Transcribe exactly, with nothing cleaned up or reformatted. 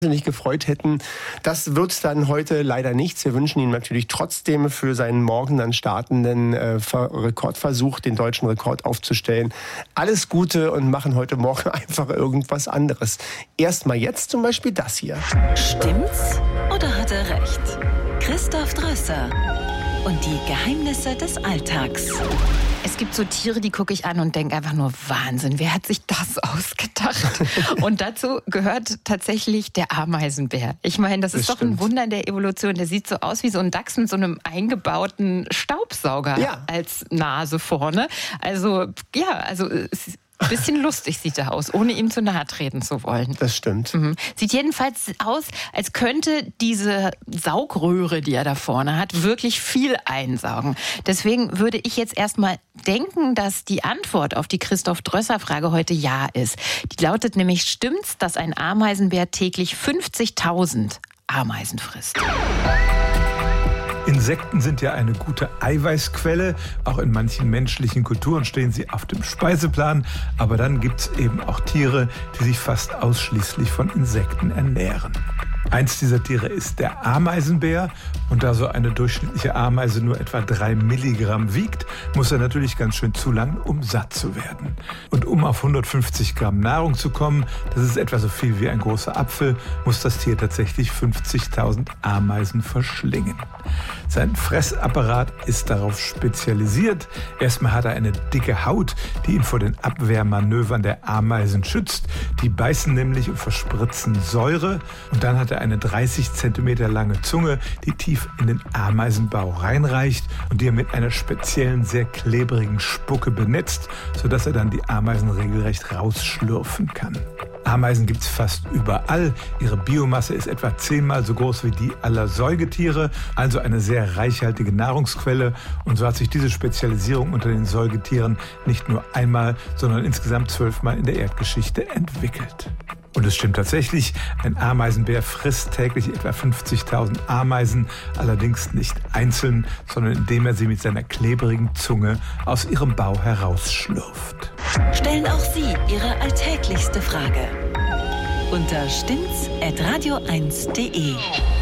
nicht gefreut hätten. Das wird dann heute leider nichts. Wir wünschen ihm natürlich trotzdem für seinen morgen dann startenden äh, Rekordversuch, den deutschen Rekord aufzustellen, alles Gute und machen heute Morgen einfach irgendwas anderes. Erstmal jetzt zum Beispiel das hier. Stimmt's oder hat er recht? Christoph Drösser und die Geheimnisse des Alltags. Es gibt so Tiere, die gucke ich an und denke einfach nur, Wahnsinn, wer hat sich das ausgedacht? Und dazu gehört tatsächlich der Ameisenbär. Ich meine, das ist das doch stimmt. ein Wunder in der Evolution. Der sieht so aus wie so ein Dachs mit so einem eingebauten Staubsauger ja. als Nase vorne. Also, ja, also... Es Ein bisschen lustig sieht er aus, ohne ihm zu nahe treten zu wollen. Das stimmt. Mhm. Sieht jedenfalls aus, als könnte diese Saugröhre, die er da vorne hat, wirklich viel einsaugen. Deswegen würde ich jetzt erstmal denken, dass die Antwort auf die Christoph-Drösser-Frage heute ja ist. Die lautet nämlich, stimmt's, dass ein Ameisenbär täglich fünfzigtausend Ameisen frisst? Insekten sind ja eine gute Eiweißquelle. Auch in manchen menschlichen Kulturen stehen sie auf dem Speiseplan. Aber dann gibt es eben auch Tiere, die sich fast ausschließlich von Insekten ernähren. Eins dieser Tiere ist der Ameisenbär. Und da so eine durchschnittliche Ameise nur etwa drei Milligramm wiegt, muss er natürlich ganz schön zulangen, um satt zu werden. Und um auf hundertfünfzig Gramm Nahrung zu kommen, das ist etwa so viel wie ein großer Apfel, muss das Tier tatsächlich fünfzigtausend Ameisen verschlingen. Sein Fressapparat ist darauf spezialisiert. Erstmal hat er eine dicke Haut, die ihn vor den Abwehrmanövern der Ameisen schützt. Die beißen nämlich und verspritzen Säure. Und dann hat er eine dreißig Zentimeter lange Zunge, die tief in den Ameisenbau reinreicht und die er mit einer speziellen, sehr klebrigen Spucke benetzt, sodass er dann die Ameisen regelrecht rausschlürfen kann. Ameisen gibt es fast überall. Ihre Biomasse ist etwa zehnmal so groß wie die aller Säugetiere, also eine sehr reichhaltige Nahrungsquelle. Und so hat sich diese Spezialisierung unter den Säugetieren nicht nur einmal, sondern insgesamt zwölfmal in der Erdgeschichte entwickelt. Und es stimmt tatsächlich, ein Ameisenbär frisst täglich etwa fünfzigtausend Ameisen, allerdings nicht einzeln, sondern indem er sie mit seiner klebrigen Zunge aus ihrem Bau herausschlürft. Stellen auch Sie Ihre alltäglichste Frage unter stimmt's at radio eins punkt de.